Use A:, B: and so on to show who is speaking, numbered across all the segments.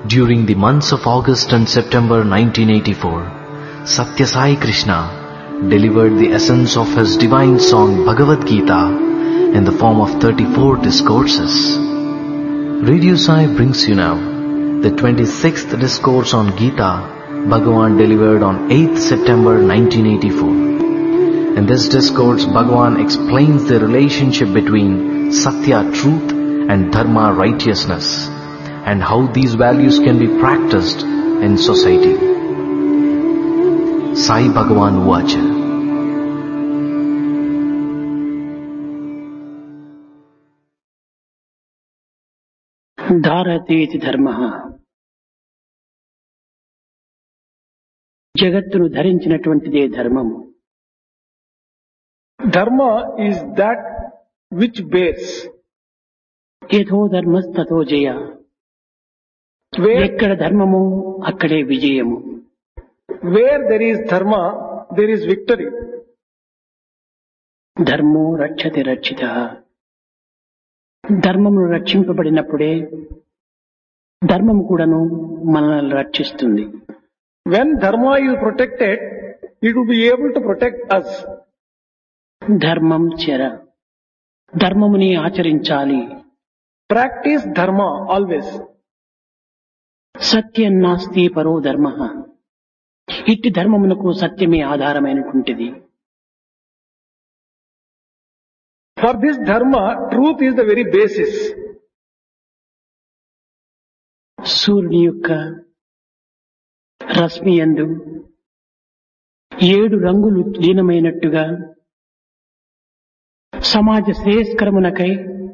A: During the months of August and September 1984, Satya Sai Krishna delivered the essence of his divine song Bhagavad Gita in the form of 34 discourses. Radio Sai brings you now the 26th discourse on Gita Bhagavan delivered on 8th September 1984. In this discourse, Bhagavan explains the relationship between Satya, truth, and Dharma, righteousness, and how these values can be practiced in society. Sai Bhagavan Vacha.
B: ధారతేతి ధర్మః జగత్తును ధరించినటువంటిదే ధర్మము.
C: Dharma is that which bears.
B: యథో ధర్మస్తతో జయ. ఎక్కడ ధర్మము అక్కడే విజయము.
C: Where there is dharma, there is victory.
B: ధర్మో రక్షతి రక్షితః. ధర్మము రక్షింపబడినప్పుడే ధర్మము కూడాను మనల్ని రక్షిస్తుంది.
C: When dharma is protected, it will be able to protect us.
B: ధర్మం చర. ధర్మముని ఆచరించాలి.
C: Practice dharma always.
B: సత్యం నాస్తి పరో ధర్మః. ఇట్టి ధర్మమునకు సత్యమే ఆధారమైనటువంటిది.
C: For this dharma, truth is the very basis.
B: సూర్యుని యొక్క రశ్మి యందు 7 రంగులు లీనమైనట్టుగా సమాజ శ్రేయస్కరమునకై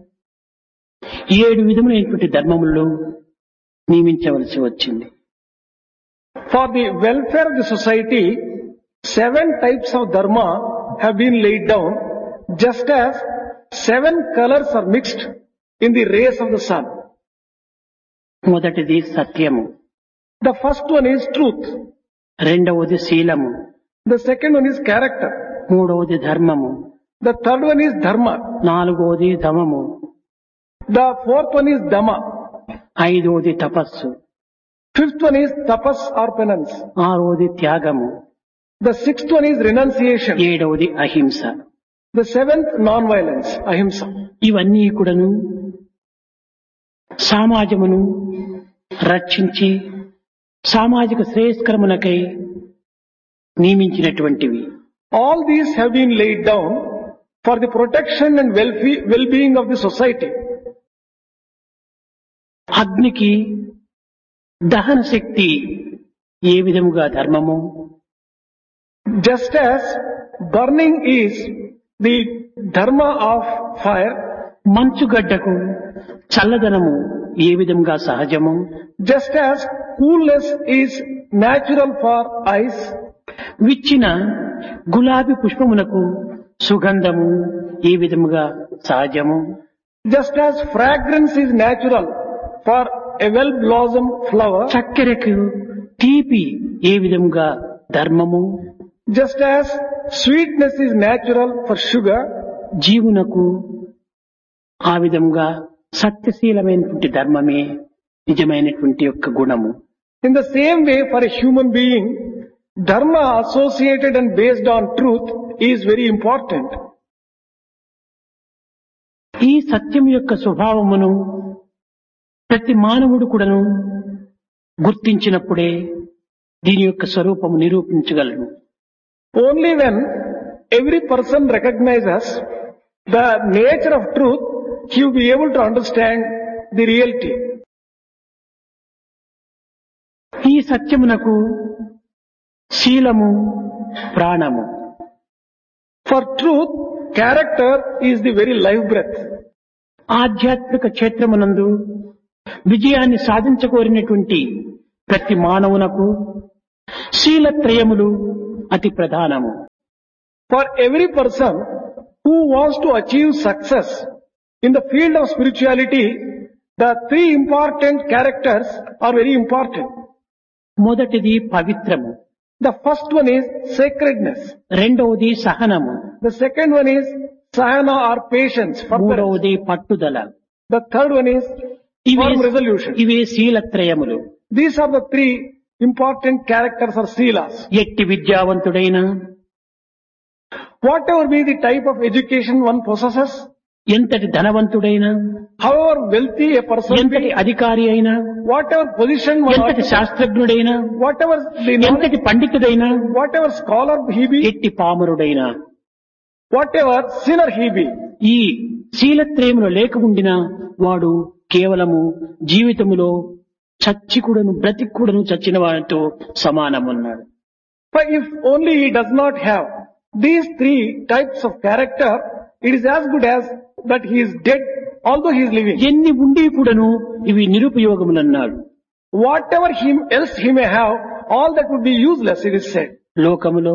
B: 7 విధములైనటువంటి ధర్మములు నియమించవలసి వచ్చింది.
C: For the welfare of the society, 7 types of dharma have been laid down, just as 7 colors are mixed in the rays of the sun.
B: మొదటిది సత్యము.
C: The first one is truth.
B: రెండవది శీలము.
C: The second one is character.
B: మూడవది ధర్మము.
C: The third one is dharma.
B: నాలుగవది ధమము.
C: The fourth one is dhamma.
B: ఐదవది తపస్సు.
C: Fifth one is tapas or penance.
B: ఆరవది త్యాగము.
C: The sixth one is renunciation.
B: ఏడవది అహింస.
C: The seventh, non-violence, ahimsa.
B: ఇవన్నీ కూడాను సమాజమును రక్షించి సామాజిక శ్రేయస్కరమునకై నియమించినటువంటివి.
C: All these have been laid down for the protection and well-being of the society.
B: అగ్నికి దహన శక్తి ఏ విధముగా ధర్మము,
C: just as burning is the dharma of fire,
B: మంచుగడ్డకు చల్లదనము ఏ విధముగా సహజము,
C: just as coolness is natural for ice,
B: విచ్చిన గులాబీ పుష్పమునకు సుగంధము ఏ విధముగా సహజము,
C: just as fragrance is natural for a well-blossomed flower,
B: చక్కెరకు తీపి ఏ విధముగా ధర్మము,
C: just as sweetness is natural for sugar,
B: జీవునకు ఆ విధముగా సత్యశీలమైనటువంటి ధర్మమే నిజమైనటువంటి యొక్క గుణము.
C: in the same way for a human being, dharma associated and based on truth is very important.
B: ఈ సత్యం యొక్క స్వభావమును ప్రతి మానవుడు కూడాను గుర్తించినప్పుడే దీని యొక్క స్వరూపము నిరూపించగలడు.
C: Only when every person recognizes the nature of truth, he will be able to understand the reality.
B: ఈ సత్యమునకు శీలము ప్రాణము.
C: For truth, character is the very life breath.
B: ఆధ్యాత్మిక క్షేత్రమునందు విజయాన్ని సాధించకోరినటువంటి ప్రతి మానవునకు శీలత్రయములు అతి ప్రధానము.
C: For every person who wants to achieve success in the field of spirituality, the 3 important characters are very important.
B: మొదటిది పవిత్రము.
C: The first one is sacredness.
B: రెండవది సహనము.
C: The second one is sahana or patience.
B: మూడవది పట్టుదల.
C: The third one is firm resolution.
B: ఇవే శీలత్రయములు.
C: These are the three important characters or silas.
B: ఎట్టి విద్యావంతుడైనా,
C: Whatever be the type of education one possesses,
B: ఎంతటి ధనవంతుడైనా,
C: however wealthy a person
B: ఎంతటి
C: be,
B: అధికారి అయినా,
C: whatever position one
B: ఎంతటి
C: occupies,
B: శాస్త్రజ్ఞుడైనా,
C: whatever the knowledge,
B: ఎంతటి పండితుడైనా,
C: whatever scholar he be,
B: ఎట్టి పామరుడైనా,
C: whatever sinner he be,
B: ఈ శీలత్రయములో లేక ఉండిన వాడు కేవలము జీవితములో చచ్చికుడను బ్రతిక్కుడను చచ్చిన వాడితో సమానమన్నాడు.
C: but if only he does not have these three types of character, it is as good as that he is dead although he is living.
B: ఎన్ని ఉండి కూడాను ఇవి నిరుపయోగములన్నాడు.
C: Whatever else he may have, all that would be useless, it is said.
B: లోకములో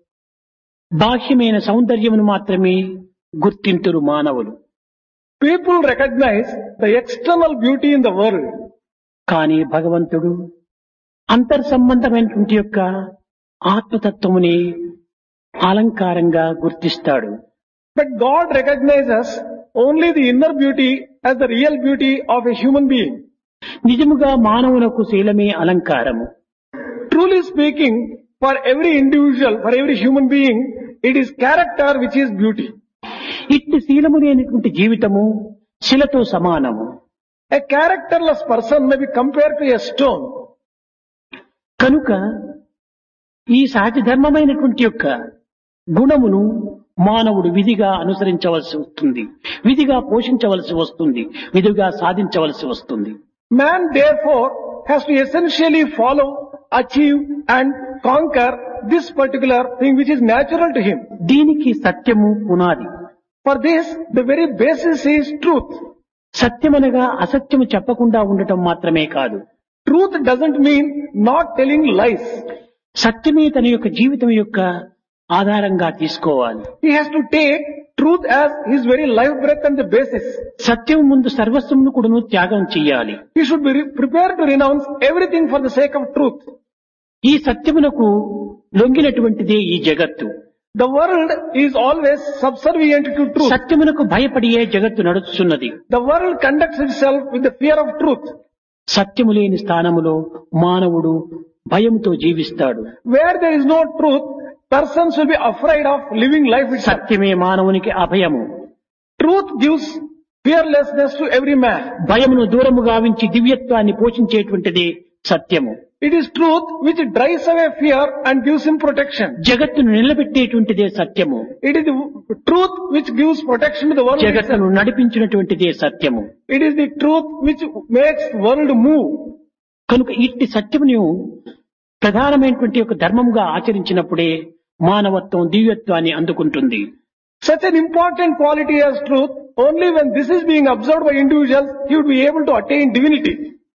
B: బాహ్యమైన సౌందర్యమును మాత్రమే గుర్తింతురు మానవులు.
C: People recognize the external beauty in the world,
B: కానీ భగవంతుడు అంతర్సంబంధమైనటువంటి యొక్క ఆత్మతత్వముని అలంకారంగా గుర్తిస్తాడు.
C: but God recognizes only the inner beauty as the real beauty of a human being.
B: నిజముగా మానవునకు శీలమే అలంకారము.
C: Truly speaking, for every individual, for every human being, it is character which is beauty.
B: ఇట్టి శీలము లేనటువంటి జీవితము శిలతో సమానము.
C: A characterless person may be compared to a stone.
B: కనుక ఈ సహజ ధర్మమైనటువంటి యొక్క గుణమును మానవుడు విధిగా అనుసరించవలసి వస్తుంది, విధిగా పోషించవలసి వస్తుంది, విధిగా సాధించవలసి వస్తుంది.
C: Man therefore has to essentially follow, achieve and conquer this particular thing which is natural to him.
B: దీనికి సత్యము పునాది.
C: For this, the very basis is truth.
B: సత్యమనగా అసత్యము చెప్పకుండా ఉండటం మాత్రమే కాదు.
C: Truth doesn't mean not telling lies.
B: సత్యమే తన యొక్క జీవితం యొక్క ఆధారంగా తీసుకోవాలి.
C: He has to take truth as his very life breath and the basis.
B: సత్యం ముందు సర్వస్వమును కూడాను త్యాగం చెయ్యాలి.
C: He should be prepared to renounce everything for the sake of truth.
B: ఈ సత్యమునకు లొంగినటువంటిదే ఈ జగత్తు.
C: The world is always subservient to truth.
B: సత్యమునకు భయపడియే జగత్తు నడుస్తున్నది.
C: The world conducts itself with the fear of truth.
B: సత్యము లేని స్థానములో మానవుడు భయముతో జీవిస్తాడు.
C: Where there is no truth, persons will be afraid of living life itself.
B: సత్యమే మానవునికి అభయము.
C: Truth gives fearlessness to every man.
B: భయమును దూరము గావించి దివ్యత్వాన్ని పోషించేటువంటిది సత్యము.
C: It is truth which drives away fear and gives him protection.
B: జగత్తును నిలబెట్టేటువంటిదే సత్యము.
C: It is the truth which gives protection to the world.
B: జగత్తును నడిపించినటువంటిదే సత్యము.
C: It is the truth which makes the world move.
B: కనుక ఇట్టి సత్యమును ప్రధానమైనటువంటి ఒక ధర్మముగా ఆచరించినప్పుడే మానవత్వం దివ్యత్వాన్ని అందుకుంటుంది.
C: Such an important quality as truth, only when this is being observed by individuals, he would be able to attain divinity.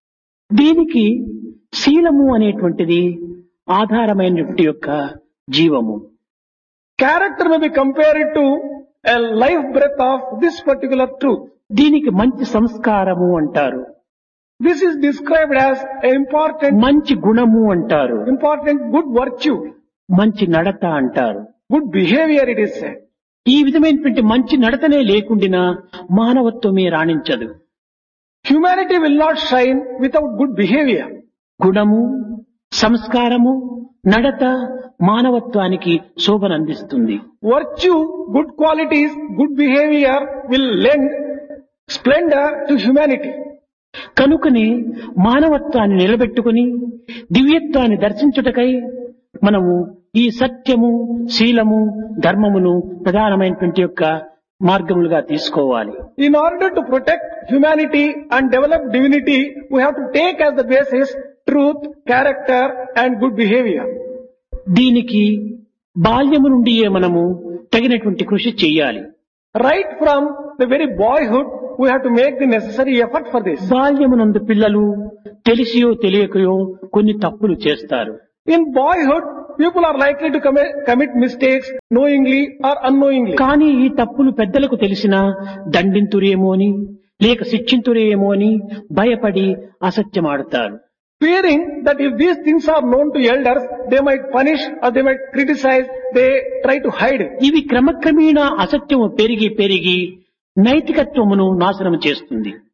B: దీనికి శీలము అనేటువంటిది ఆధారమైనటువంటి యొక్క జీవము.
C: Character may be compared to a life breath of this particular truth.
B: దీనికి మంచి సంస్కారము అంటారు,
C: This is described as an
B: మంచి గుణము అంటారు,
C: important good virtue,
B: మంచి నడత అంటారు.
C: good behavior it is said.
B: ఈ విధమైనటువంటి మంచి నడతనే లేకుండినా మానవత్వమే రాణించదు.
C: Humanity will not shine without good behavior.
B: గుణము, సంస్కారము, నడత మానవత్వానికి శోభనందిస్తుంది.
C: Virtue, good qualities, good behavior will lend splendor to humanity.
B: కనుకనే మానవత్వాన్ని నిలబెట్టుకుని దివ్యత్వాన్ని దర్శించుటకై మనము ఈ సత్యము, శీలము, ధర్మమును ప్రధానమైనటువంటి యొక్క మార్గములుగా తీసుకోవాలి.
C: In order to protect humanity and develop divinity, we have to take as the basis truth, character and good behavior.
B: దీనికి బాల్యము నుండియే మనము తగినటువంటి కృషి చేయాలి.
C: Right from the very boyhood, we have to make the necessary effort for this.
B: బాల్యమునందు పిల్లలు తెలిసియో తెలియకయో కొన్ని తప్పులు చేస్తారు.
C: In boyhood, people are likely to commit mistakes knowingly or unknowingly.
B: కానీ ఈ తప్పులు పెద్దలకు తెలిసినా దండింతురేమో అని లేక శిక్షింతురేమో అని భయపడి అసత్యమాడుతారు.
C: Fearing that if these things are known to elders, they might punish or they might criticize, they try to hide it.
B: ఇవి క్రమక్రమేణా అసత్యము పెరిగి పెరిగి నైతికత్వమును నాశనం చేస్తుంది.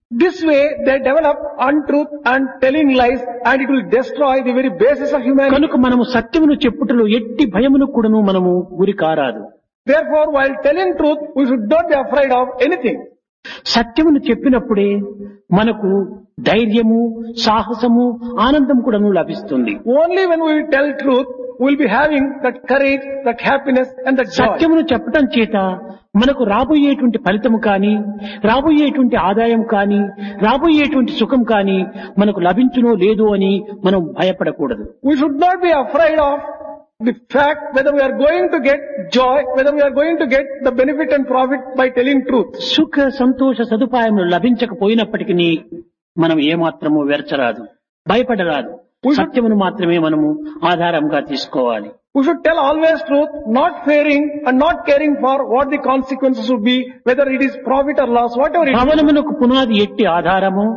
C: This way they develop untruth and telling lies, and it will destroy the very basis of humanity.
B: కనుక మనము సత్యమును చెప్పుటలో ఎట్టి భయమును కూడాను మనము గురి కారాదు.
C: Therefore, while telling truth, we should not be afraid of anything.
B: సత్యమును చెప్పినప్పుడే మనకు ధైర్యము, సాహసము, ఆనందం కూడాను లభిస్తుంది.
C: Only when we tell truth, we will be having that courage, that happiness and that joy.
B: సత్యమును చెప్పటం చేత మనకు రాబోయేటువంటి ఫలితము కానీ, రాబోయేటువంటి ఆదాయం కానీ, రాబోయేటువంటి సుఖం కానీ మనకు లభించునో లేదో అని మనం భయపడకూడదు.
C: We should not be afraid of the fact whether we are going to get joy, whether we are going to get the benefit and profit by telling truth.
B: సుఖ సంతోష సదుపాయములు లభించకపోయినప్పటికీ మనం ఏమాత్రము వెరచరాదు, భయపడరాదు. సత్యమును మాత్రమే మనము ఆధారంగా తీసుకోవాలి.
C: We should tell always truth, not fearing and not caring for what the consequences would be, whether it is profit or loss, whatever it is.
B: భవనమునకు పునాది ఎట్టి ఆధారము,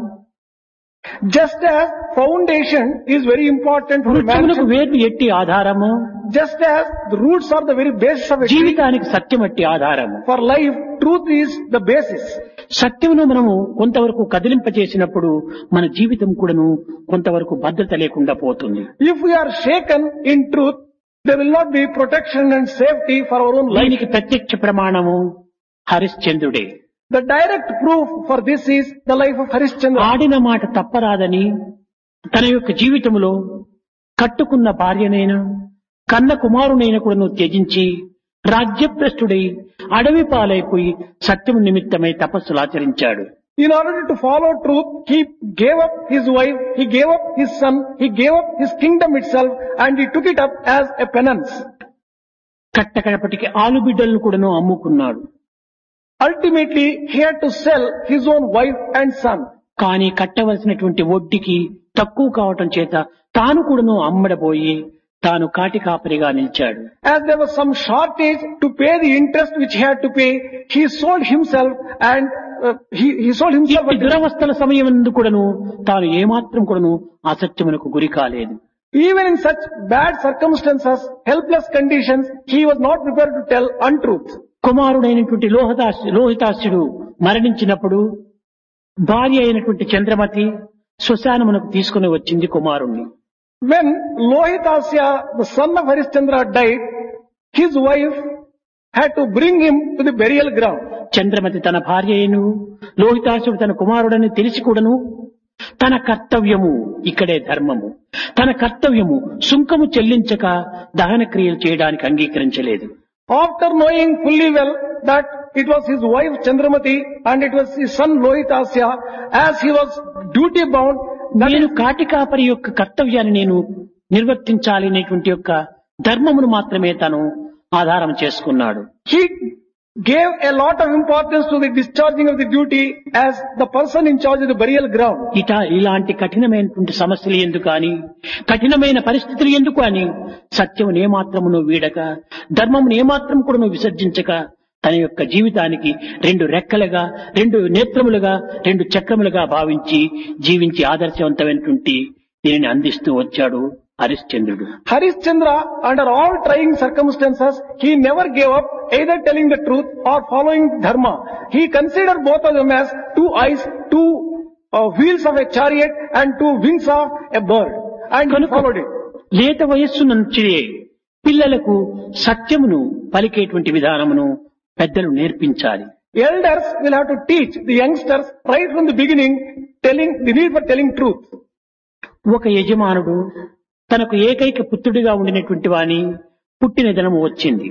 C: Just as foundation is very important for
B: వృక్షమునకు
C: mansion,
B: వేర్లు ఎట్టి ఆధారము,
C: just as the roots are the very basis of a tree,
B: జీవితానికి సత్యం ఎట్టి ఆధారము.
C: for life, truth is the basis.
B: సత్యమును మనము కొంతవరకు కదిలింపచేసినప్పుడు మన జీవితం కూడాను కొంతవరకు భద్రత లేకుండా పోతుంది.
C: If we are shaken in truth, there will not be protection and safety for our own life.
B: దీనికి ప్రత్యక్ష ప్రమాణము హరిశ్చంద్రుడే.
C: The direct proof for this is the life of Harishchandra.
B: ఆడిన మాట తప్పరాదని తన యొక్క జీవితంలో కట్టుకున్న భార్యనైనా కన్న కుమారునైనా కూడాను త్యజించి రాజ్యభ్రష్టుడై అడవి పాలైపోయి సత్యము నిమిత్తమై తపస్సులు ఆచరించాడు.
C: In order to follow truth, he gave up his wife, he gave up his son, he gave up his kingdom itself, and he took it up as a penance.
B: కట్టకడపటికి ఆలుబిడ్డలను కూడాను అమ్ముకున్నాడు.
C: Ultimately, he had to sell his own wife and son.
B: కానీ కట్టవలసినటువంటి వడ్డీకి తక్కువ కావటం చేత తాను కూడాను అమ్మడబోయి తాను కాటి కాపరిగా నిలిచాడు.
C: As there was some shortage to pay the interest which he had to pay, he sold himself and he sold himself.
B: ఈ దురవస్థల సమయం కూడాను తాను ఏమాత్రం కూడాను అసత్యమునకు గురి కాలేదు.
C: Even in such bad circumstances, helpless conditions, he was not prepared to tell untruth.
B: కుమారుడైనటువంటి లోహితాస్యుడు మరణించినప్పుడు భార్య అయినటువంటి చంద్రమతి శ్మశానమునకు తీసుకుని వచ్చింది కుమారుణ్ణి.
C: When Lohitasya, the son of Harishchandra, died, his wife had to bring him to the burial ground.
B: Chandramati తన భార్య అయిను లోహితాసుడు తన కుమారుడని తెలిసి కూడాను తన కర్తవ్యము ఇక్కడే ధర్మము, తన కర్తవ్యము సుంకము చెల్లించక దహన క్రియలు చేయడానికి అంగీకరించలేదు.
C: After knowing fully well that it was his wife Chandramati and it was his son Lohitasya, as he was duty bound,
B: నేను కాటి కాపరి యొక్క కర్తవ్యాన్ని నేను నిర్వర్తించాలి అనేటువంటి యొక్క ధర్మమును మాత్రమే తను ఆధారం చేసుకున్నాడు.
C: he gave a lot of importance to the discharging of the duty as the person in charge of the burial ground.
B: ఇలాంటి కఠినమైనటువంటి సమస్యలు ఎందుకు అని, కఠినమైన పరిస్థితులు ఎందుకు అని సత్యమును ఏమాత్రమును వీడక, ధర్మమును ఏమాత్రం కూడా విసర్జించక తన యొక్క జీవితానికి రెండు రెక్కలుగా, రెండు నేత్రములుగా, రెండు చక్రములుగా భావించి జీవించి ఆదర్శవంతమైనటువంటి దీనిని అందిస్తూ వచ్చాడు హరిశ్చంద్రుడు.
C: Harishchandra, under all trying circumstances, he never gave up either telling the truth or following dharma. He considered both of them as two eyes, two wheels of a chariot and two wings of a bird, and he followed it.
B: లేత వయస్సు నుంచి పిల్లలకు సత్యమును పలికేటువంటి విధానమును పెద్దలు నేర్పించాలి.
C: Elders will have to teach the youngsters right from the beginning the need for telling truth.
B: ఒక యజమానుడు తనకు ఏకైక పుత్రుడిగా ఉండినటువంటి వాని పుట్టిన దినము వచ్చింది.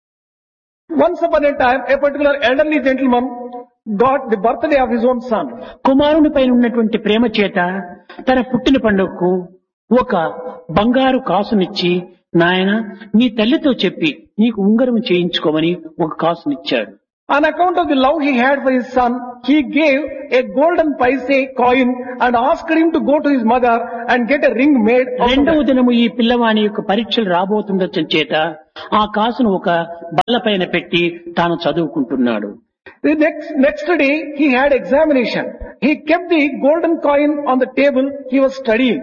C: Once upon a time, a particular elderly gentleman got the birthday of his own son.
B: కుమారుని పైన ఉన్నటువంటి ప్రేమ చేత తన పుట్టిన పండుగకు ఒక బంగారు కాసునిచ్చి, నాయన నీ తల్లితో చెప్పి నీకు ఉంగరం చేయించుకోమని ఒక కాసునిచ్చాడు.
C: On account of the love he had for his son, he gave a golden paise coin and asked him to go to his mother and get a ring made.
B: రెండవ దినము ఈ పిల్లవాని యొక్క పరీక్షలు రాబోతుండొచ్చని చేత ఆ కాసును ఒక బల్ల పైన పెట్టి తాను చదువుకుంటున్నాడు.
C: The next day he had examination. He kept the golden coin on the table. He was studying.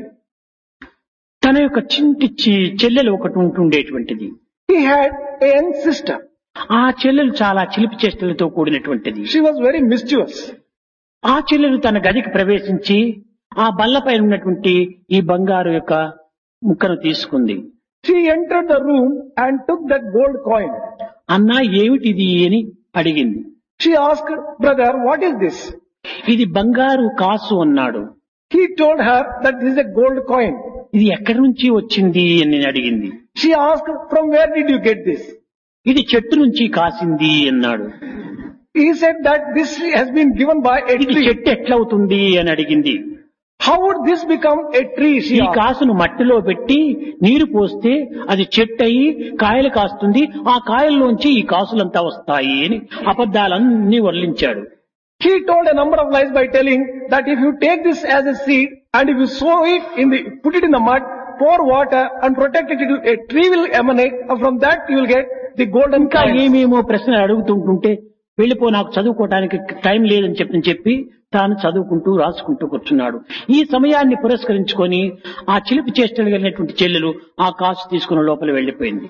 B: తన యొక్క చింటి చెల్లెలు ఒకటి ఉంటుండేటువంటిది.
C: He had a young sister.
B: ఆ చెల్లెలు చాలా చిలిపి చేష్టలతో కూడినటువంటిది.
C: She was very mischievous.
B: ఆ చెల్లెలు తన గదికి ప్రవేశించి ఆ బల్లపై ఉన్నటువంటి ఈ బంగారు యొక్క ముక్కను తీసుకుంది.
C: She entered the room and took that gold coin.
B: అన్నా ఏమిటిది అని అడిగింది.
C: She asked, brother, what is this?
B: ఇది బంగారు కాసు అన్నాడు.
C: He told her that this is a gold coin.
B: ఇది ఎక్కడి నుంచి వచ్చింది అని అడిగింది.
C: She asked, from where did you get this?
B: ఇది చెట్టు నుంచి కాసింది అన్నాడు.
C: He said that this has been given by a
B: ఇది
C: tree.
B: చెట్టు ఎట్లవుతుంది అని అడిగింది.
C: How would this become a tree? She
B: ఈ
C: asked.
B: కాసును మట్టిలో పెట్టి నీరు పోస్తే అది చెట్టు అయి కాయలు కాస్తుంది, ఆ కాయల్లోంచి ఈ కాసులంతా వస్తాయి అని అబద్ధాలన్నీ వర్లించాడు.
C: He told a number of lies by telling that if you take this as a seed and if you sow it put it in the mud, pour water and protect it, a tree will emanate, and from that you will get the golden
B: ఇంకా
C: coin.
B: ఏమేమో ప్రశ్నలు అడుగుతుంటుంటే వెళ్ళిపో నాకు చదువుకోవడానికి time లేదని చెప్పి తాను చదువుకుంటూ రాసుకుంటూ కూర్చున్నాడు. ఈ సమయాన్ని పురస్కరించుకొని ఆ చిలిపి చేష్టలు కలిగినటువంటి చెల్లెలు ఆ కాసు తీసుకుని లోపల వెళ్లిపోయింది.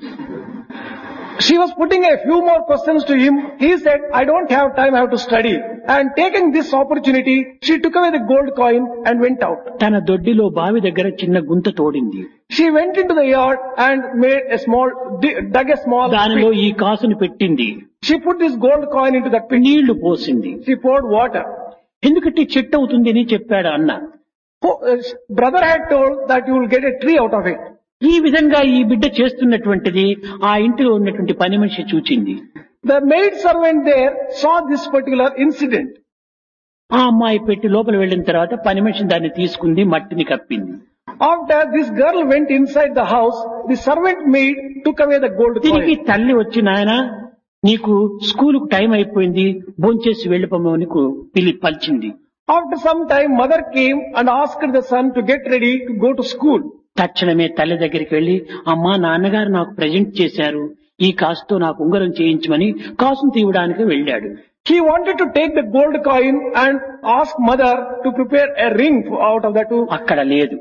C: She was putting a few more questions to him. He said, I don't have time, I have to study. And taking this opportunity, she took away the gold coin and went out.
B: తన దొడ్డిలో బావి దగ్గర చిన్న గుంత తోడింది.
C: She went into the yard and dug a small
B: దానిలో
C: pit.
B: ఈ కాసును పెట్టింది.
C: She put this gold coin into that pit.
B: నీళ్లు పోసింది.
C: She poured water.
B: ఎందుకంటే చెట్టు అవుతుంది అని చెప్పాడు అన్న.
C: Brother had told that you will get a tree out of it.
B: ఈ విధంగా ఈ బిడ్డ చేస్తున్నటువంటిది ఆ ఇంటిలో ఉన్నటువంటి పని మనిషి చూచింది.
C: The maid servant there saw this particular incident.
B: ఆ అమ్మాయి పెట్టి లోపల వెళ్ళిన తర్వాత పని మనిషి దాన్ని తీసుకుంది, మట్టిని కప్పింది.
C: After this girl went inside the house, the servant maid took away the gold
B: తిరిగి
C: coin.
B: తల్లి వచ్చి నాయన నీకు స్కూలుకు టైం అయిపోయింది, భోంచేసి వెళ్ళిపోమని పలిచింది.
C: After some time, mother came and asked the son to get ready to go to school.
B: తక్షణమే తల్లి దగ్గరికి వెళ్లి అమ్మా నాన్నగారు నాకు ప్రజెంట్ చేశారు, ఈ కాసుతో నాకు ఉంగరం చేయించమని కాసును తీయడానికి వెళ్ళాడు.
C: He wanted to take the gold coin and ask mother to prepare a ring out of that.
B: అక్కడ లేదు.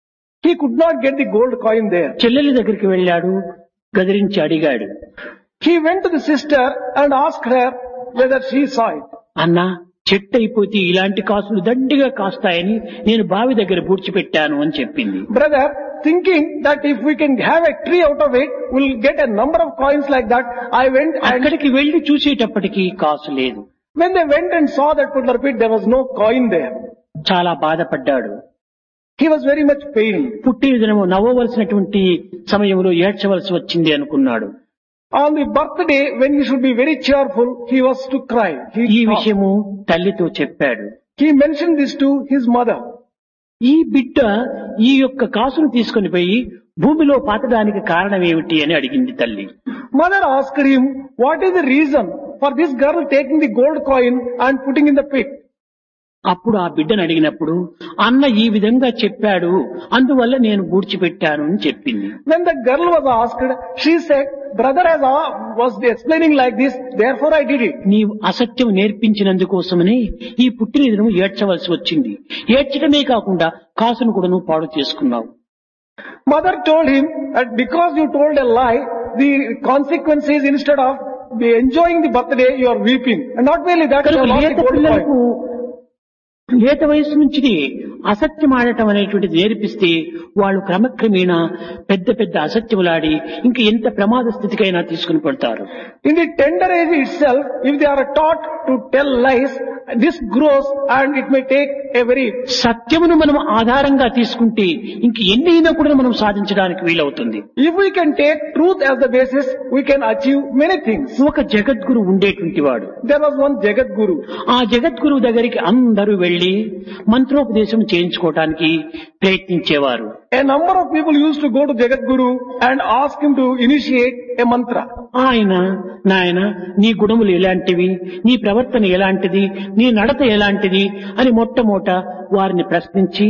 C: He could not get the gold coin there.
B: చెల్లెలి దగ్గరికి వెళ్ళాడు, గదిరించి అడిగాడు.
C: He went to the sister and asked her whether she saw it.
B: అన్నా చెట్టు అయిపోతే ఇలాంటి కాసులు దండిగా కాస్తాయని నేను బావి దగ్గర పూడ్చిపెట్టాను అని చెప్పింది.
C: Brother, thinking that if we can have a tree out of it, we'll get a number of coins like that, I went and
B: అక్కడికి వెళ్లి చూసేటప్పటికి కాసు లేదు.
C: when they went and saw that particular pit, there was no coin there.
B: చాలా బాధపడ్డాడు.
C: He was very much pained.
B: పుట్టిన దినము నవ్వవలసినటువంటి సమయంలో ఏడ్చవలసి వచ్చింది అనుకున్నాడు.
C: On the birthday, when he should be very cheerful, he was to cry.
B: ఈ విషయము తల్లితో చెప్పాడు.
C: He mentioned this to his mother.
B: ఈ బిడ్డ ఈ యొక్క కాసును తీసుకుని పోయి భూమిలో పాతడానికి కారణం ఏమిటి అని అడిగింది తల్లి.
C: Mother asked him, what is the reason for this girl taking the gold coin and putting in the pit?
B: అప్పుడు ఆ బిడ్డను అడిగినప్పుడు అన్న ఈ విధంగా చెప్పాడు, అందువల్ల నేను పూడ్చిపెట్టాను అని చెప్పింది.
C: When the girl was asked, she said, brother was explaining like this, therefore I did it.
B: నీవు అసత్యం నేర్పించినందుకోసమని ఈ పుట్టిన దినము ఏడ్చవలసి వచ్చింది. ఏడ్చడమే కాకుండా కాసును కూడా నువ్వు పాడు చేసుకున్నావు.
C: Mother told him that because you told a lie, the consequence is instead of enjoying the birthday, you are weeping. And not merely that, you have lost the gold
B: పిల్లలకు
C: coin.
B: లేత వయసు నుంచి అసత్యం ఆడటం అనేటువంటిది నేర్పిస్తే వాళ్ళు క్రమక్రమేణా పెద్ద పెద్ద అసత్యములాడి ఇంక ఎంత ప్రమాద స్థితికైనా తీసుకుని పడతారు.
C: In the tender age itself, if they are taught to tell lies, this grows and it may take a very...
B: సత్యమును మనం ఆధారంగా తీసుకుంటే ఇంక ఎన్నైనా కూడా మనం సాధించడానికి వీలవుతుంది.
C: If we can take truth as the basis, we can achieve many things.
B: ఒక జగద్గురు ఉండేటువంటి వాడు.
C: There was one Jagat Guru.
B: ఆ జగద్గురువు దగ్గరికి అందరూ వెళ్లి మంత్రోపదేశం చేయించుకోవటానికి ప్రయత్నించేవారు.
C: A number of people used to go to Jagat Guru and ask him to initiate a mantra.
B: ఆయన నాయన నీ గుణములు ఎలాంటివి, నీ ప్రవర్తన ఎలాంటిది, నీ నడత ఎలాంటిది అని మొట్టమొదట వారిని ప్రశ్నించి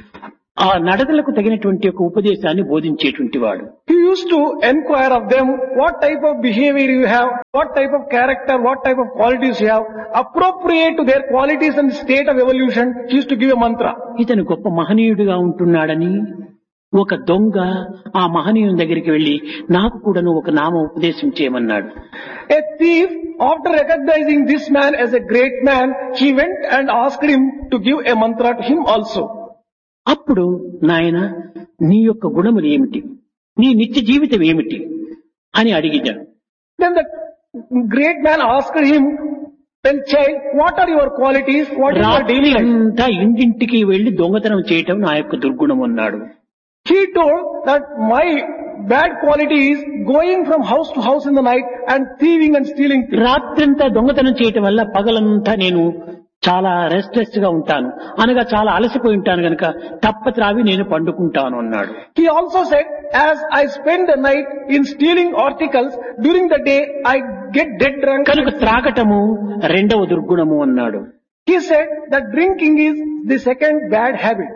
B: ఆ నడతలకు తగినటువంటి ఒక ఉపదేశాన్ని బోధించేటువంటి వాడు.
C: He used to inquire of them what type of behavior you have, what type of character, what type of qualities you have, appropriate to their qualities and state of evolution. He used to give a mantra.
B: ఇతను గొప్ప మహనీయుడిగా ఉంటున్నాడని ఒక దొంగ ఆ మహనీయుని దగ్గరికి వెళ్లి నాకు కూడాను ఒక నామ ఉపదేశం చేయమన్నాడు.
C: A thief, after recognizing this man as a great man, he went and asked him to give a mantra to him also.
B: అప్పుడు నాయన నీ యొక్క గుణములు ఏమిటి, నీ నిత్య జీవితం ఏమిటి అని అడిగాడు.
C: Then the great man asked him, "Well, child, what are your qualities? What is your daily life?"
B: అంతా ఇంటింటికి వెళ్లి దొంగతనం చేయటం నా యొక్క దుర్గుణం అన్నాడు.
C: He told that my bad quality is going from house to house in the night and thieving and stealing things.
B: రాత్రంతా దొంగతనం చేయటం వల్ల పగలంతా నేను చాలా రెస్ట్లెస్ గా ఉంటాను, అనగా చాలా అలసిపోయి ఉంటాను గనక తప్పత్రావి నేను పండుకుంటాను అన్నాడు.
C: He also said, as I spend the night in stealing articles, during the day I get dead drunk.
B: కనుక త్రాగటము రెండవ దుర్గుణము అన్నాడు.
C: He said that drinking is the second bad habit.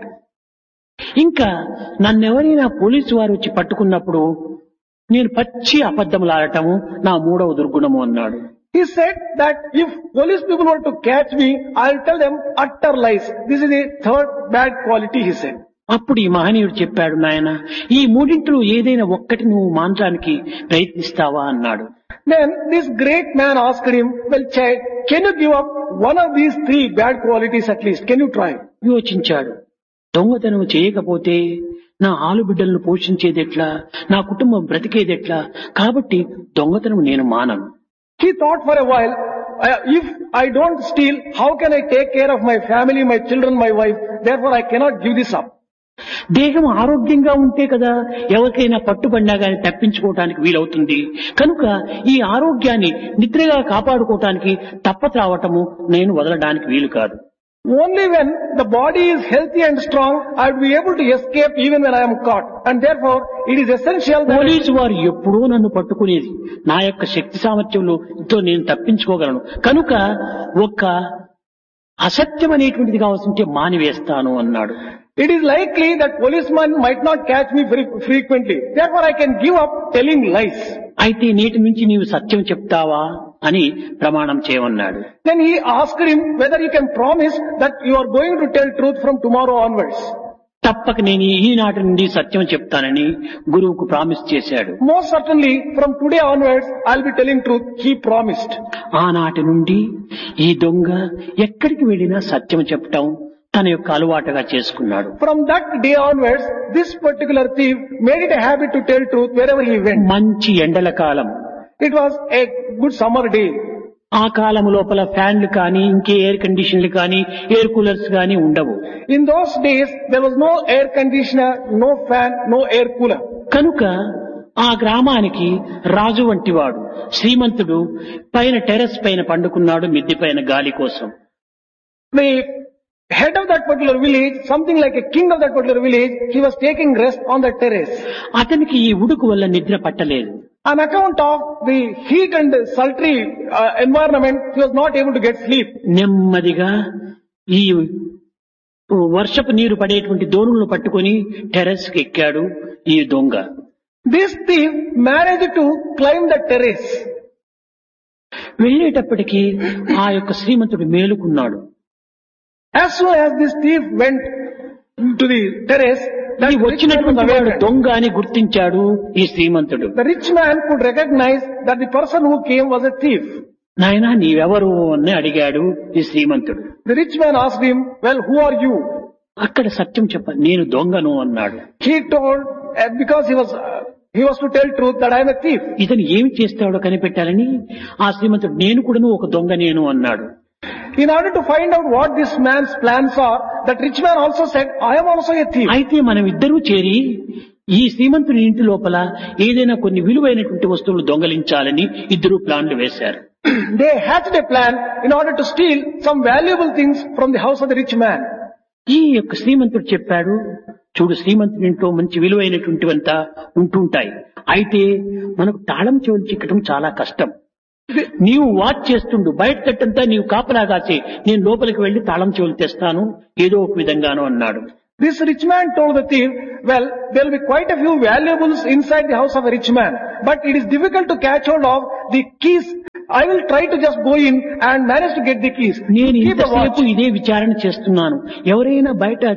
B: ఇంకా నన్నెవరైనా పోలీసు వారు వచ్చి పట్టుకున్నప్పుడు నేను పచ్చి అబద్ధములాడటము నా మూడవ దుర్గుణము అన్నాడు.
C: He said that if police people were to catch me, I'll tell them utter lies. This is the third bad quality, he said.
B: అప్పుడు ఈ మహనీయుడు చెప్పాడు, నాయన ఈ మూడింటిలో ఏదైనా ఒక్కటి నువ్వు మాంచానికి ప్రయత్నిస్తావా అన్నాడు.
C: Then this great man asked him, "Well, child, can you give up one of these three bad qualities at least? Can you try?"
B: యోచించాడు. దొంగతనం చేయకపోతే నా ఆలుబిడ్డలను పోషించేదెట్లా, నా కుటుంబం బ్రతికేదెట్లా, కాబట్టి దొంగతనం నేను మానను.
C: He thought for a while, if I don't steal, how can I take care of my family, my children, my wife? Therefore I cannot give this up.
B: దేహం ఆరోగ్యంగా ఉంటే కదా ఎవరికైనా పట్టుబడినా గాని తప్పించుకోవటానికి వీలవుతుంది. కనుక ఈ ఆరోగ్యాన్ని నిద్రగా కాపాడుకోవటానికి తప్పత్రావటము నేను వదలడానికి వీలు కాదు.
C: Only when the body is healthy and strong, I will be able to escape even when I am caught. And therefore, it is essential that
B: police వారు ఎప్పుడూ నన్ను పట్టుకునేది, నా యొక్క శక్తి సామర్థ్యంతో నేను తప్పించుకోగలను. కనుక ఒక్క అసత్యం అనేటువంటిది కావాల్సింటే మానివేస్తాను అన్నాడు.
C: it is likely that policemen might not catch me very frequently. Therefore, I can give up telling lies.
B: అయితే నేటి నుంచి నీవు సత్యం చెప్తావా అని ప్రమాణం చేయమన్నాడు.
C: Then he asked him whether he can promise that you are going to tell truth from tomorrow onwards.
B: తప్పక నేను ఈనాటి నుండి సత్యం చెప్తానని గురువుకు ప్రామిస్ చేశాడు.
C: Most certainly, from today onwards, I'll be telling truth. He promised.
B: ఆనాటి నుండి ఈ దొంగ ఎక్కడికి వెళ్ళినా సత్యం చెప్పటం తన యొక్క అలవాటుగా చేసుకున్నాడు.
C: From that day onwards, this particular thief made it a habit to tell truth wherever he went.
B: మంచి ఎండల కాలం.
C: It was a good summer day.
B: ఆ కాలం లోపల ఫ్యాన్లు కానీ ఇంకే ఎయిర్ కండిషన్లు కానీ ఎయిర్ కూలర్స్ కానీ ఉండవు.
C: In those days, there was no air conditioner, no fan, no air cooler.
B: కనుక ఆ గ్రామానికి రాజు వంటివాడు శ్రీమంతుడు పైన టెర్రస్ పైన పండుకున్నాడు మిద్దె పైన గాలి కోసం.
C: The head of that particular village, something like a king of that particular village, he was taking rest on the terrace.
B: అతనికి ఈ ఉడుకు వల్ల నిద్ర పట్టలేదు.
C: On account of the heat and sultry environment, he was not able to get sleep.
B: నెమ్మదిగా ఈ వర్షపు నీరు పడేటువంటి దోణులను పట్టుకొని టెర్రస్ కి ఎక్కాడు ఈ దొంగ.
C: This thief managed to climb the terrace.
B: వెళ్ళేటప్పటికీ ఆ యొక్క శ్రీమంతుడు మేలుకున్నాడు.
C: As soon as this thief went to the terrace,
B: ఈ వచ్చినటువంటి వాడు దొంగ అని గుర్తించాడు ఈ శ్రీమంతుడు.
C: the rich man could recognize that the person who came was a thief.
B: నాయనా నీవెవరు అని అడిగాడు ఈ శ్రీమంతుడు.
C: The rich man asked him, "Well, who are you?"
B: అక్కడ సత్యం చెప్ప నేను దొంగను అన్నాడు.
C: He told, because he was to tell truth, that I am a thief.
B: ఇతను ఏమి చేస్తాడో కనిపెట్టాలని ఆ శ్రీమంతుడు నేను కూడాను ఒక దొంగ నేను అన్నాడు.
C: In order to find out what this man's plans are, that rich man also said, "I am also a thief."
B: అయితే మనం ఇద్దరూ చేరి ఈ శ్రీమంతుని ఇంటి లోపల ఏదైనా కొన్ని విలువైనటువంటి వస్తువులు దొంగలించాలని ఇద్దరు ప్లాన్లు వేశారు.
C: They hatched a plan in order to steal some valuable things from the house of the rich man.
B: ఈ యొక్క శ్రీమంతుడు చెప్పాడు, చూడు శ్రీమంతుని ఇంట్లో మంచి విలువైనటువంటివంతా ఉంటుంటాయి, అయితే మనకు తాళం చెవులు చిక్కడం చాలా కష్టం. నీవు వాచ్ చేస్తుండు, బయట తట్టంతా నీవు కాపలాగాచి నేను లోపలికి వెళ్లి తాళం చెవులు తెస్తాను ఏదో ఒక విధంగాను అన్నాడు.
C: This rich man told the thief, "Well, there will be quite a few valuables inside the house of a rich man, but it is difficult to catch hold of the keys. I will try to just go in and manage to get the keys."
B: నేను
C: Keep a watch.
B: ఇంతసేపు ఇదే విచారణ చేస్తున్నాను, ఎవరైనా బయట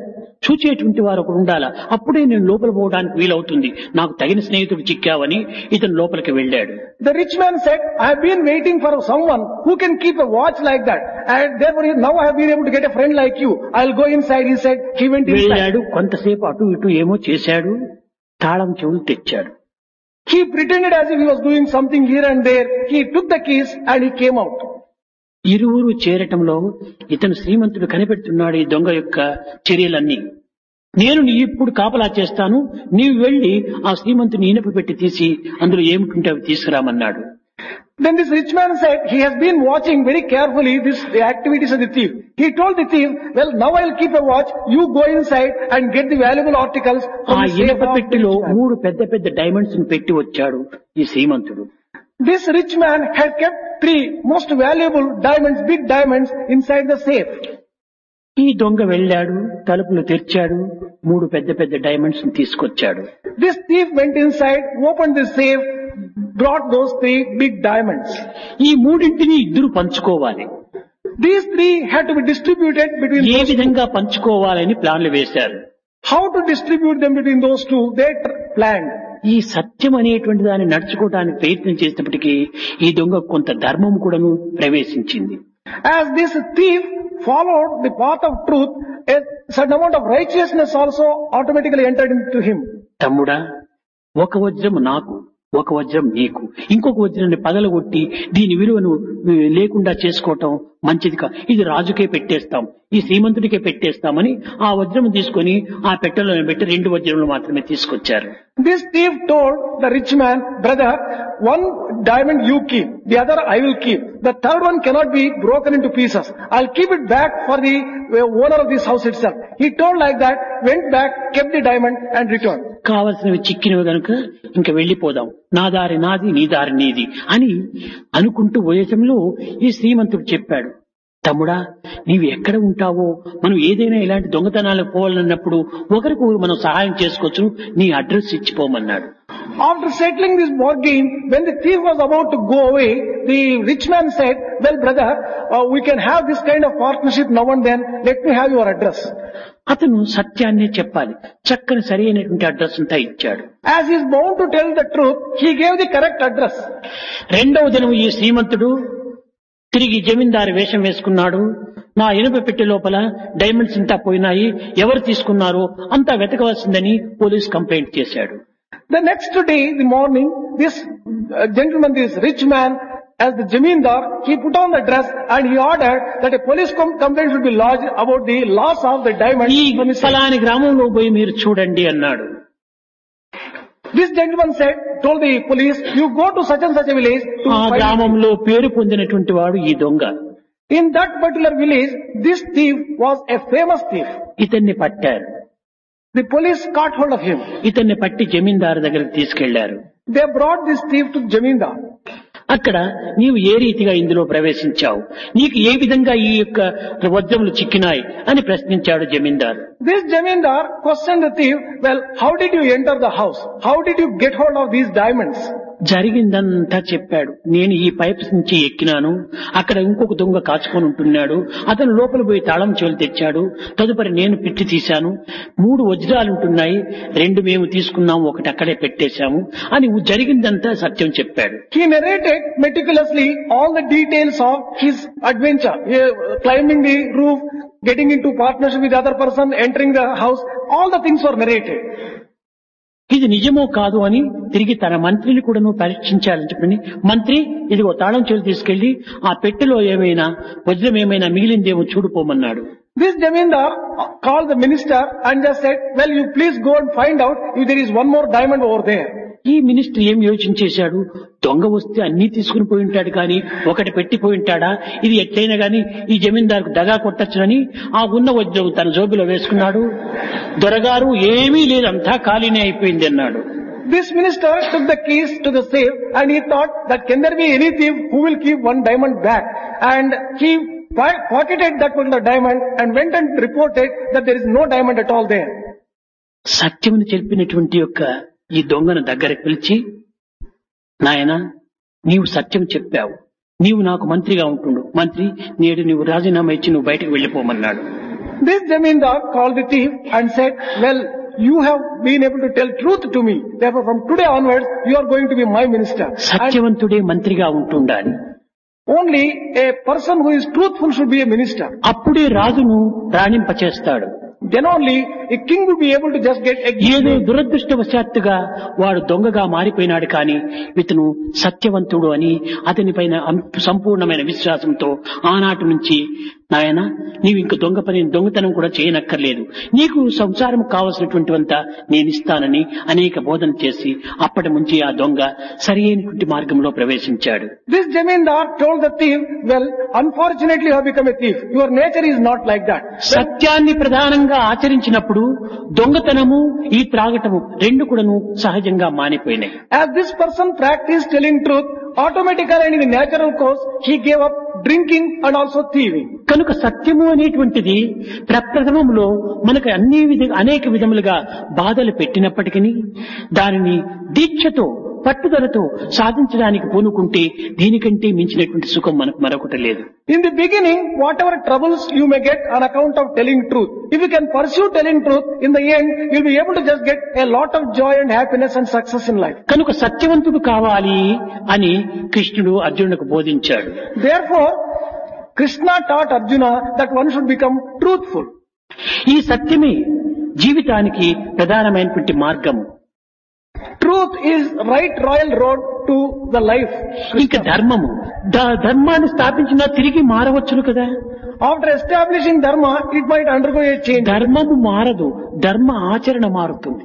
B: చూచేటువంటి వారు ఒకడు ఉండాలా, అప్పుడే నేను లోపల పోవడానికి వీలవుతుంది, నాకు తగిన స్నేహితుడు చిక్కావని ఇతను లోపలికి వెళ్ళాడు.
C: The rich man said, I have been waiting for someone who can keep a watch like that. And therefore now I have been able to get a friend like you. I'll go inside, he said. He went inside.
B: వెళ్ళాడు, కొంతసేపు అటు ఇటు ఏమో చేశాడు, తాళం చెవులు తెచ్చాడు.
C: He pretended as if he was doing something here and there. He took the keys and he came out.
B: ఇరువురు చేరటంలో ఇతను శ్రీమంతుడు కనిపెడుతున్నాడు ఈ దొంగ యొక్క చర్యలన్నీ. నేను నీ ఇప్పుడు కాపలా చేస్తాను, నీవు వెళ్లి ఆ శ్రీమంతుని ఇనప పెట్టి తీసి అందులో ఏమిటుంటే అవి తీసుకురామన్నాడు.
C: Then this rich man said, he has been watching very carefully the activities of the thief. He told the thief, well, now I'll keep a watch, you go inside and get the valuable articles
B: ఆ
C: from the safe
B: ఇనప
C: of the
B: పెట్టిలో
C: rich man.
B: 3 పెద్ద పెద్ద diamonds పెట్టి వచ్చాడు ఈ శ్రీమంతుడు.
C: This rich man had kept 3 most valuable diamonds, big diamonds inside the safe.
B: ఈ దొంగ వెళ్ళాడు, తలుపులు తెరిచాడు, 3 పెద్ద పెద్ద డైమండ్స్ తీసుకొచ్చాడు.
C: This thief went inside, opened the safe, brought those 3 big diamonds.
B: ఈ మూడింటిని ఇద్దరు పంచుకోవాలి.
C: These 3 had to be distributed between
B: A
C: those 2.
B: విధంగా పంచుకోవాలని ప్లాన్లు వేశారు.
C: How to distribute them between those 2, they planned.
B: ఈ సత్యం అనేటువంటి దాన్ని నడుచుకోవడానికి ప్రయత్నం చేసినప్పటికీ ఈ దొంగ కొంత ధర్మం కూడాను ప్రవేశించింది.
C: As this thief followed the path of truth, a certain amount of righteousness also automatically entered into him.
B: తమ్ముడా, ఒక వజ్రం నాకు, ఒక వజ్రం నీకు, ఇంకొక వజ్రాన్ని పగలగొట్టి దీని విలువను లేకుండా చేసుకోవటం మంచిది కాదు. ఇది రాజుకే పెట్టేస్తాం, ఈ శ్రీమంతుడికే పెట్టేస్తామని ఆ వజ్రం తీసుకొని ఆ పెట్టెలో పెట్టి 2 వజ్రములు మాత్రమే తీసుకొచ్చారు.
C: This thief told the rich man, brother, 1 diamond you keep, the other I will keep. The third one cannot be broken into pieces. I'll keep it back for the owner of this house itself. He told like that, went back, kept the diamond and returned.
B: కావలసినవి చిక్కినవి గనుక ఇంక వెళ్లిపోదాం, నా దారి నాది, నీ దారి నీది అని అనుకుంటూ పోయేటంలో ఈ శ్రీమంతుడు చెప్పాడు, తమ్ముడా, నీవు ఎక్కడ ఉంటావో, మనం ఏదైనా ఇలాంటి దొంగతనాలకు పోవాలన్నప్పుడు ఒకరికి మనం సహాయం చేసుకోవచ్చు, నీ address ఇచ్చిపోమన్నాడు.
C: After settling this bargain, when the thief was about to go away, the rich man said, well brother, we can have this kind of partnership now and then, let me have your address.
B: అతను సత్యాన్నే చెప్పాలి, చక్కని సరి అయినటువంటి address అంతా ఇచ్చాడు.
C: As he is bound to tell the truth, he gave the correct address.
B: రెండవ దినం ఈ శ్రీమంతుడు తిరిగి జమీందారు వేషం వేసుకున్నాడు. నా ఇనుప పెట్టె లోపల డైమండ్స్ అంతా పోయినాయి, ఎవరు తీసుకున్నారో అంతా వెతకవలసిందని పోలీస్ కంప్లైంట్ చేశాడు.
C: The next day, the morning, this gentleman, this rich man, as the Jamindar, he put on the dress and he ordered that a police complaint should be lodged about the loss of the diamond.
B: ఈ ఫలాని గ్రామంలో పోయి మీరు చూడండి అన్నాడు.
C: This gentleman said, told the police, you go to such and such a village to
B: ఆ
C: find.
B: గ్రామంలో పేరు పొందినటువంటి వాడు ఈ దొంగ.
C: In that particular village, this thief was a famous thief.
B: ఇతన్ని పట్టారు.
C: The police caught hold of him.
B: ఇతన్ని పట్టి జమీందారు దగ్గరికి తీసుకెళ్లారు.
C: They brought this thief to Jamindar.
B: అక్కడ నీవు ఏ రీతిగా ఇందులో ప్రవేశించావు, నీకు ఏ విధంగా ఈ యొక్క వజ్రములు చిక్కినాయి అని ప్రశ్నించాడు జమీందారు.
C: This Jamindar questioned the thief, well, how did you enter the house? How did you get hold of these diamonds?
B: జరిగిందంతా చెప్పాడు. నేను ఈ పైప్స్ నుంచి ఎక్కినాను, అక్కడ ఇంకొక దొంగ కాచుకొని ఉంటున్నాడు, అతను లోపల పోయి తాళం చెవులు తెచ్చాడు, తదుపరి నేను పెట్టి తీశాను, 3 వజ్రాలు ఉంటున్నాయి, 2 మేము తీసుకున్నాము, ఒకటి అక్కడే పెట్టేశాము అని జరిగిందంతా సత్యం చెప్పాడు.
C: He narrated meticulously all the details of his adventure, climbing the roof, getting into partnership with the other person, entering the house, all the things were narrated.
B: ఇది నిజమో కాదు అని తిరిగి తన మంత్రిని కూడాను పరీక్షించాలని చెప్పని, మంత్రి ఇదిగో తాళం చెవులు తీసుకెళ్లి ఆ పెట్టెలో ఏమైనా వజ్రం ఏమైనా మిగిలిందేమో చూడుకోమన్నాడు.
C: This Jamindar called the minister and just said, well, you please go and find out if there is one more diamond over there.
B: ఈ మినిస్టర్ ఏం యోచన చేశాడు, దొంగ వస్తే అన్ని తీసుకుని పోయి ఉంటాడు కానీ ఒకటి పెట్టిపోయి ఉంటాడా, ఇది ఎట్లయినా గాని ఈ జమీందారుకు దగా కొట్టచ్చునని ఆ ఉన్న వజ్రం తన జోబిలో వేసుకున్నాడు. దొరగారు ఏమీ లేదు, అంతా ఖాళీనే అయిపోయింది అన్నాడు.
C: This minister took the keys to the safe and he thought that can there be any thief who will keep one diamond back, and he pocketed that particular diamond and went and reported that there is no diamond at all there.
B: సత్యమును చెప్పినటువంటి యొక్క ఈ దొంగను దగ్గరకు పిలిచి, నాయనా, నీవు సత్యం చెప్పావు, నీవు నాకు మంత్రిగా ఉంటుండు, మంత్రి నేడు నీవు రాజీనామా ఇచ్చి నువ్వు బయటకు వెళ్లిపోమన్నాడు.
C: This Zamindar called the thief and said, well, you have been able to tell truth to me. Therefore, from today onwards, you are going to be my minister. And
B: సత్యవంతుడే మంత్రిగా ఉంటుండాలి.
C: only a person who is truthful should be a minister.
B: అప్పుడే రాజును రాణింపచేస్తాడు.
C: Then only a king will be able to just get
B: ఏదో
C: executed.
B: దురదృష్టవశాత్తుగా వాడు దొంగగా మారిపోయినాడు కానీ ఇతను సత్యవంతుడు అని అతని పైన సంపూర్ణమైన విశ్వాసంతో ఆనాటి నుంచి నాయన నీవు ఇంక దొంగతనం కూడా చేయనక్కర్లేదు, నీకు సంసారం కావలసినటువంటివంతా నేను ఇస్తానని అనేక బోధన చేసి అప్పటి నుంచి ఆ దొంగ సరి అయినటువంటి మార్గంలో ప్రవేశించాడు.
C: This Zamindar told the thief, well, unfortunately you have become a thief. Your nature is not like that.
B: సత్యాన్ని ప్రధానంగా ఆచరించినప్పుడు దొంగతనము ఈ త్రాగటము రెండు కూడాను సహజంగా మానిపోయినాయి.
C: As this person practiced telling truth, automatically and in the natural course, he gave up drinking and also thieving.
B: కనుక సత్యము అనేటువంటిది ప్రప్రథమంలో మనకు అనేక విధములుగా బాధలు పెట్టినప్పటికీ దానిని దీక్షతో పట్టుదలతో సాధించడానికి పూనుకుంటే దీనికంటే మించినటువంటి సుఖం మనకు మరొకటి లేదు.
C: In the beginning, whatever troubles you may get on account of telling truth, if you can pursue telling truth, in the end, you'll be able to just get a lot of joy and happiness and success in life.
B: కనుక సత్యవంతుడు కావాలి అని కృష్ణుడు అర్జునుడికి బోధించాడు.
C: Therefore, Krishna taught Arjuna that one should become truthful.
B: ఈ సత్యమే జీవితానికి ప్రధానమైనటువంటి మార్గము.
C: Truth is right royal road to the life.
B: ఇంకా ధర్మము ధర్మాన్ని స్థాపించినా తిరిగి మారవచ్చును కదా.
C: After establishing dharma, it might undergo a change.
B: ధర్మము మారదు, ధర్మ ఆచరణ మారుతుంది.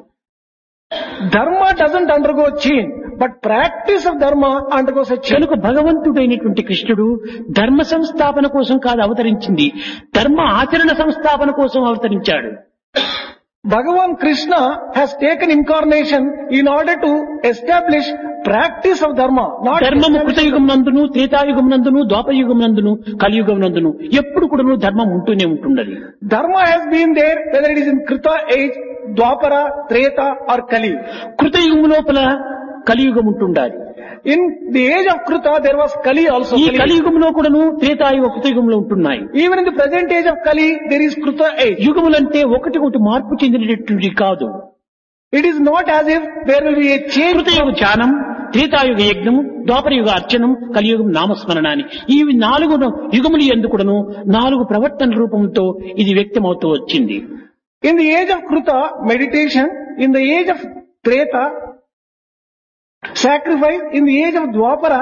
C: Dharma doesn't undergo change, but practice of dharma undergoes a change.
B: కనుక భగవంతుడైనటువంటి కృష్ణుడు ధర్మ సంస్థాపన కోసం కాదు అవతరించింది, ధర్మ ఆచరణ సంస్థాపన కోసం అవతరించాడు.
C: Bhagavan Krishna has taken incarnation in order to establish practice of dharma. Not
B: ధర్మము కృతయుగం నందును, త్రేతాయుగం నందును, ద్వాపరయుగం నందును, కలియుగం నందును ఎప్పుడు కూడాను ధర్మం ఉంటూనే ఉంటున్నది.
C: Dharma has been there whether it is in Krita age, Dwapara, Treta or Kali.
B: కృతయుగం లోపల కలియుగం ఉంటుండాలి.
C: In the age of Krita there was Kali also.
B: ఈ కలియుగంలో కూడాను త్రేతాయుగ కృతయుగంలో ఉంటున్నాయి.
C: Even in the present age of Kali there is Krita age.
B: యుగములంటే ఒకటి మార్పు చెందినటువంటి కాదు.
C: It is not as if there will be a change.
B: కృతయుగ ధ్యానం, త్రేతాయుగ యజ్ఞం, ద్వాపరయుగ అర్చనం, కలియుగం నామస్మరణ అని ఈ 4 యుగములు ఎందుకుడను 4 ప్రవర్తన రూపంతో ఇది వ్యక్తమవుతూ వచ్చింది.
C: In the age of Krita, meditation. In the age of Treta, sacrifice. In the age of Dwapara,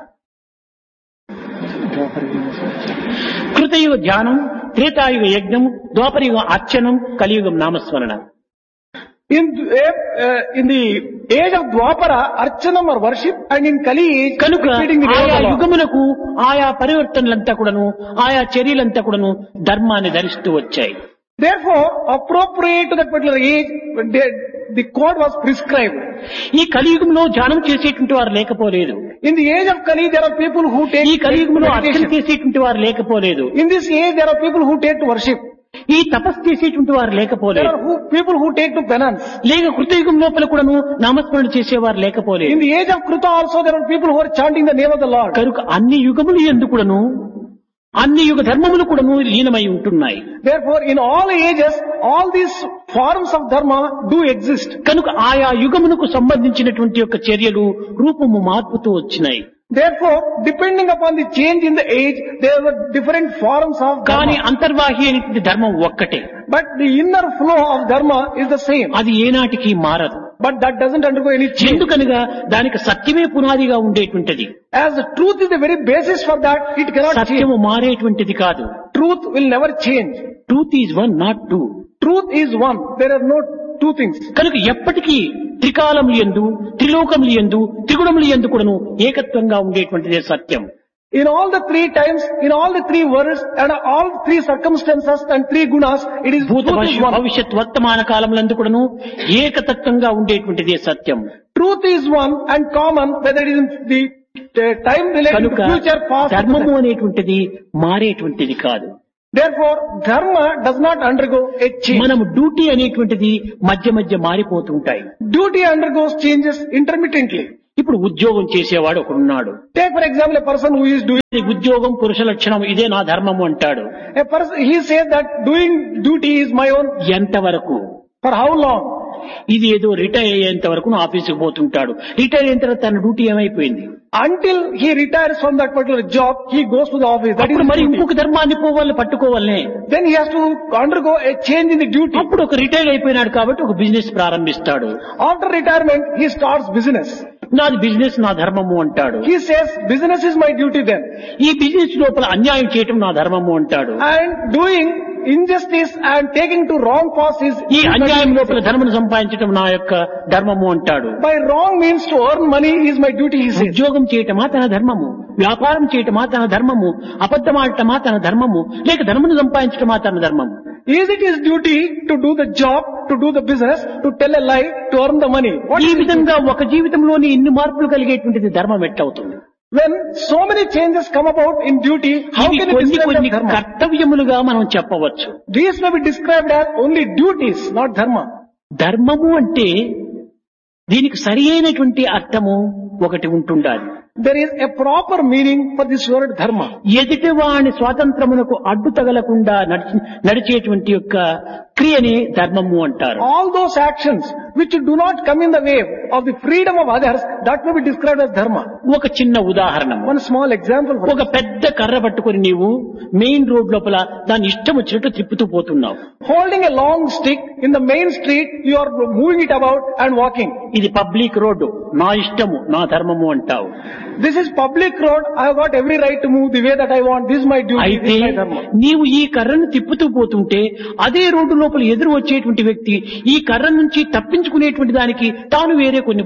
B: కృతయుగ ధ్యానం, త్రేతాయుగ యజ్ఞం, ద్వాపరయుగ అర్చనం, కలియుగం నామస్మరణ.
C: in the age of Dwapara, Archanam or worship, and in Kali age,
B: కనుక
C: repeating the name
B: ఆయా
C: of the Lord.
B: యుగములకు ఆయా పరివర్తనలంతా కూడాను ఆయా చర్యలంతా కూడాను ధర్మాన్ని ధరిస్తూ వచ్చాయి.
C: Therefore, appropriate to that particular age, the code was prescribed.
B: ఈ కలియుగంలో ధ్యానం చేసేటువంటి వారు లేకపోలేదు.
C: In the age of Kali, there are people who take
B: ఈ కలియుగంలో అర్చన
C: meditation.
B: చేసేటువంటి వారు లేకపోలేదు.
C: In this age, there are people who take to worship.
B: ఈ తపస్సు చేసేటువంటి వారు
C: There
B: లేకపోలేదు.
C: are people who take to penance.
B: లేక కృతయుగం లోపల కూడాను నామస్మరణ చేసేవారు లేకపోలేదు.
C: In the age of Krita also, there are people who are chanting the name of the Lord.
B: కనుక అన్ని యుగములు ఎందుకుడను అన్ని యుగ ధర్మములు కూడాను లీనమై ఉంటున్నాయి.
C: Therefore, in all ages, all these forms of dharma do exist.
B: కనుక ఆయా యుగమునకు సంబంధించినటువంటి యొక్క చర్యలు రూపము మార్పుతూ వచ్చినాయి.
C: Therefore, depending upon the change in the age, there were different forms of
B: కానీ
C: dharma.
B: అంతర్వాహి అనేటువంటి ధర్మం ఒక్కటే,
C: But the inner flow of dharma is the same.
B: అది ఏనాటికి మారదు.
C: But that doesn't undergo any change.
B: ఎందుకనగా దానికి సత్యమే పునాదిగా ఉండేటువంటిది.
C: As the truth is the very basis for that, it cannot change.
B: సత్యము మారేటువంటిది కాదు.
C: Truth will never change.
B: Truth is one, not two.
C: Truth is one. There are no two things.
B: కనుక ఎప్పటికీ త్రికాలములు యందు, త్రిలోకములు యందు, త్రిగుణములు యందు కూడాను ఏకత్వంగా ఉండేటువంటిదే సత్యం.
C: In all the 3 times, in all the 3 worlds, and all 3 circumstances and 3 gunas, it is
B: భూత
C: truth is one.
B: భవిష్యత్ వర్తమాన కాలములందు కూడాను ఏకతత్వంగా ఉండేటువంటిదే సత్యం.
C: Truth is one and common, whether it is in the time related
B: కనుక
C: to future, past.
B: ధర్మము అనేటువంటిది మారేటువంటిది కాదు.
C: Therefore, dharma does not undergo a change.
B: మనము duty అనేటువంటిది మధ్య మధ్య మారిపోతూ ఉంటాయి.
C: Duty undergoes changes intermittently.
B: ఇప్పుడు ఉద్యోగం చేసేవాడు ఒకడున్నాడు.
C: Take for example a person who is doing,
B: ఈ ఉద్యోగం పురుష లక్షణం, ఇదే నా ధర్మము అంటాడు.
C: a person, he says that doing duty is my own.
B: ఎంతవరకు?
C: For how long?
B: ఇది ఏదో రిటైర్ అయ్యేంత వరకు ఆఫీసుకు పోతుంటాడు. రిటైర్ అయిన తర్వాత తన డ్యూటీ ఏమైపోయింది?
C: Until he retires from that particular job, he goes to the office. That is
B: అప్పుడు
C: his
B: మరి
C: duty.
B: ఇంకొక ధర్మాన్ని పోవాలి పట్టుకోవాలనే.
C: Then he has to undergo a change in the duty.
B: అప్పుడు ఒక రిటైర్ అయిపోయినాడు కాబట్టి ఒక బిజినెస్ ప్రారంభిస్తాడు.
C: After retirement, he starts business.
B: నాది బిజినెస్ నా ధర్మము అంటాడు.
C: He says, business is my duty then.
B: ఈ బిజినెస్ లోపల అన్యాయం చేయటం నా ధర్మము అంటాడు.
C: And doing injustice and taking to wrong paths is
B: ఈ అన్యాయం లోపల ధర్మను సంపాదించడం నా యొక్క ధర్మము అంటాడు.
C: by wrong means to earn money is my duty, he says.
B: ఉద్యోగం చేయటమా తన ధర్మము, వ్యాపారం చేయటమా తన ధర్మము, అబద్ధమాడటమా తన ధర్మము, లేక ధర్మను సంపాదించటమా తన ధర్మము?
C: Is it his duty to do the job, to do the business, to tell a lie, to earn the money? What
B: ఈ
C: is it?
B: విధంగా ఒక జీవితంలోని ఇన్ని మార్పులు కలిగేటువంటిది ధర్మం ఎట్టవుతుంది?
C: When so many changes come about in duty, how
B: ఇవి
C: can you
B: కొన్ని
C: describe
B: కొన్ని
C: them dharma?
B: కర్తవ్యములుగా మనం చెప్పవచ్చు.
C: These may be described as only duties, not dharma.
B: ధర్మము అంటే దీనికి సరి అయినటువంటి అర్థము ఒకటి ఉంటుండాలి.
C: There is a proper meaning for this word dharma.
B: ఎదుటివాని స్వాతంత్రమునకు అడ్డు తగలకుండా నడిచేటువంటి యొక్క క్రియని ధర్మము అంటారు.
C: All those actions which do not come in the way of the freedom of others, that may be described as dharma.
B: ఒక చిన్న ఉదాహరణ,
C: One small example for
B: ఒక పెద్ద కర్ర పట్టుకొని నీవు మెయిన్ రోడ్ లోపల దాన్ని ఇష్టం వచ్చినట్టు తిప్పుతూ పోతున్నావు.
C: holding a long stick in the main street, you are moving it about and walking.
B: ఇది పబ్లిక్ రోడ్డు, నా ఇష్టము నా ధర్మము అంటావు.
C: This is public road, I have got every right to move the way that I want, this is my duty,
B: అయితే
C: this is my dharma.
B: నీవు ఈ కర్రను తిప్పుతూ పోతుంటే అదే రోడ్డు లోపల ఎదురు వచ్చేటువంటి వ్యక్తి ఈ కర్ర నుంచి తప్పించుకునేటువంటి దానికి తాను వేరే కొన్ని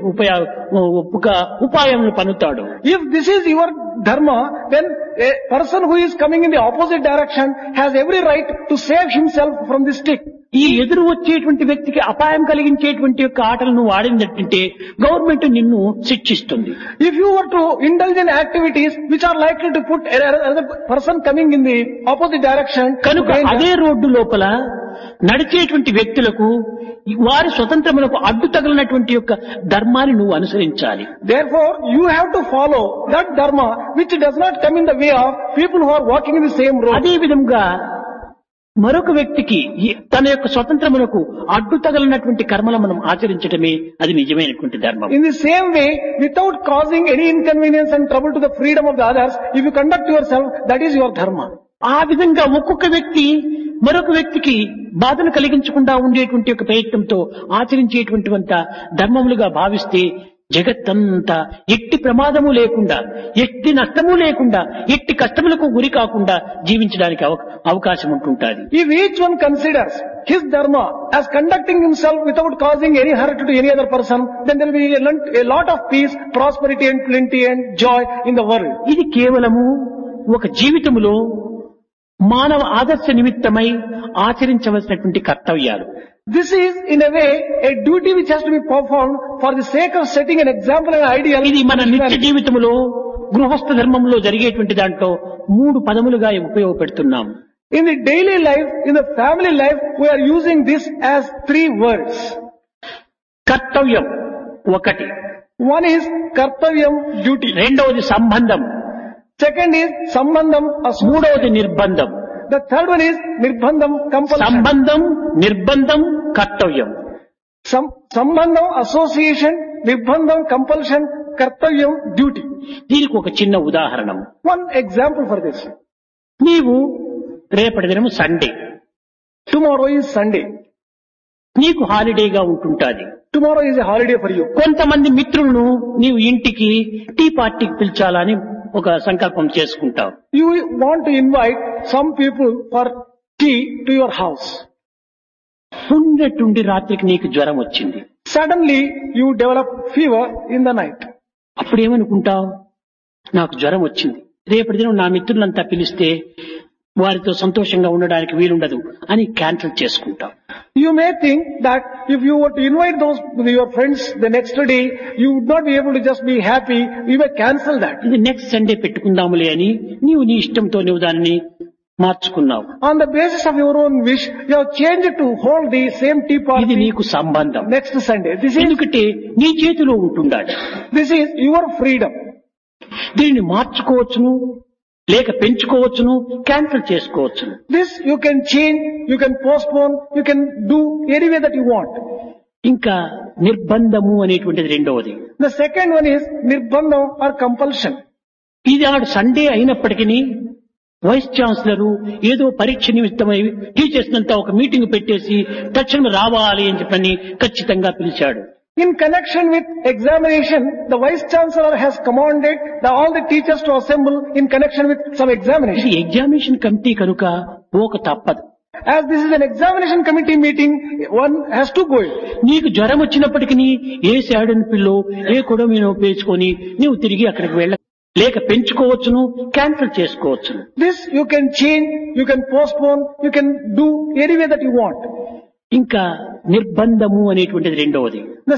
B: ఉపాయములు పన్నుతాడు.
C: If this is your dharma, then a person who is coming in the opposite direction has every right to save himself from the stick.
B: ఈ ఎదురు వచ్చేటువంటి వ్యక్తికి అపాయం కలిగించేటువంటి యొక్క ఆటలు నువ్వు ఆడినట్టుంటే గవర్నమెంట్ నిన్ను శిక్షిస్తుంది.
C: If you were to indulge in activities which are likely to put another person coming in the opposite direction,
B: కనుక అదే రోడ్డు లోపల నడిచేటువంటి వ్యక్తులకు వారి స్వతంత్రములకు అడ్డు తగిలినటువంటి యొక్క ధర్మాన్ని నువ్వు అనుసరించాలి.
C: therefore you have to follow that dharma which does not come in the way of people who are walking in the same road.
B: అదే విధంగా మరొక వ్యక్తికి తన యొక్క స్వతంత్రములకు అడ్డు తగలినటువంటి కర్మలు మనం ఆచరించడమే అది నిజమైనటువంటి ధర్మం.
C: In the same way, without causing any inconvenience and trouble to the freedom of the others, if you conduct yourself, that is your dharma.
B: ఆ విధంగా ఒక్కొక్క వ్యక్తి మరొక వ్యక్తికి బాధను కలిగించకుండా ఉండేటువంటి ఒక ప్రయత్నంతో ఆచరించేటువంటి ధర్మములుగా భావిస్తే జగత్తంతా ఎట్టి ప్రమాదము లేకుండా, ఎట్టి నష్టము లేకుండా, ఎట్టి కష్టములకు గురి కాకుండా జీవించడానికి అవకాశం ఉంటుంటుంది.
C: If each one considers his dharma as conducting himself without causing any hurt to any other person, then there will be a lot of peace, prosperity and plenty and joy in the world.
B: ఇది కేవలము ఒక జీవితములో మానవ ఆదర్శ నిమిత్తమై ఆచరించవలసినటువంటి కర్తవ్యాలు.
C: This is in a way a duty which has to be performed for the sake of setting an example and ideal.
B: ఇది మన నిత్య జీవితంలో గృహస్థ ధర్మంలో జరిగేటువంటి దాంట్లో 3 పదములుగా ఉపయోగపెడుతున్నాం.
C: In the daily life, in the family life, we are using this as 3 words.
B: కర్తవ్యం ఒకటి,
C: One is kartavyam, duty.
B: రెండవది సంబంధం,
C: Second is sambandham, association.
B: మూడవది నిర్బంధం.
C: The third one is nirbandham, compulsion.
B: సంబంధం, నిర్బంధం, కర్తవ్యం.
C: Sambandham, association, nirbandham, compulsion, kartavyam, duty.
B: దీనికి ఒక చిన్న ఉదాహరణ.
C: One example for this.
B: నీవు రేపటి దినము సండే,
C: Tomorrow is Sunday.
B: నీకు హాలిడేగా ఉంటుంటాది.
C: Tomorrow is a holiday for you.
B: కొంతమంది మిత్రులను నీవు ఇంటికి టీ పార్టీకి పిలిచాలని ఒక సంకల్పం చేసుకుంటావు.
C: You want to invite some people for tea to your house.
B: ఉన్నట్టుండి రాత్రికి నీకు జ్వరం వచ్చింది.
C: Suddenly you develop fever in the night.
B: అప్పుడేమనుకుంటావు, నాకు జ్వరం వచ్చింది, రేపటి దినం నా మిత్రులంతా పిలిస్తే వారితో సంతోషంగా ఉండడానికి వీలుండదు అని క్యాన్సిల్ చేసుకుంటాం.
C: You may think that if you were to invite your friends the next day, you would not be able to just be happy. You may cancel that.
B: ఇది నెక్స్ట్ సండే పెట్టుకుందాములే అని నీవు నీ ఇష్టంతో నువ్వు దానిని మార్చుకున్నావు.
C: On the basis of your own wish, you have changed to hold the same tea
B: ఇది
C: party
B: నీకు సంబంధం.
C: next Sunday.
B: ఎందుకంటే నీ చేతిలో ఉంటుండాలి.
C: This is your freedom.
B: దీనిని మార్చుకోవచ్చును, లేక పెంచుకోవచ్చును, క్యాన్సిల్ చేసుకోవచ్చును.
C: This you can change, you can postpone, you can do any way that you want.
B: ఇంకా నిర్బంధము అనేటువంటిది రెండవది.
C: The second one is nirbandham or compulsion.
B: ఇది ఆడు సండే అయినప్పటికీ వైస్ ఛాన్సలర్ ఏదో పరీక్ష నిమిత్తమై టీచర్స్ అంతా ఒక మీటింగ్ పెట్టేసి తక్షణం రావాలి అని చెప్పని ఖచ్చితంగా పిలిచాడు.
C: In connection with examination, the vice chancellor has commanded all the teachers to assemble in connection with some
B: ఇది
C: examination.
B: ఎగ్జామినేషన్ కమిటీ కనుక పోక తప్పదు.
C: As this is an examination committee meeting, one has to go in.
B: నీకు జ్వరం వచ్చినప్పటికీ ఏ శాడన్ pillow ఏ కొడమీనో పేర్చుకొని నీవు తిరిగి అక్కడికి వెళ్ళ లేక పెంచుకోవచ్చును, క్యాన్సిల్ చేసుకోవచ్చును.
C: This you can change, you can postpone, you can do any way that you want.
B: ఇంకా నిర్బంధము అనేటువంటిది రెండవది.
C: The